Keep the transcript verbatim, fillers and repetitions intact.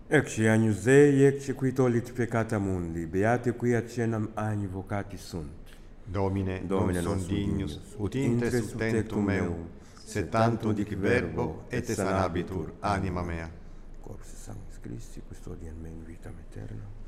Ecce agnus Dei, ecce qui tollit peccata mundi, beati qui accenam agni vocati sunt. Domine, Domine non son dignus, ut intre subtentum meum, sed tantum dic verbo, et sanabitur anima mea. Corpus Sanctus Christi, custodian me in vitam aeterna.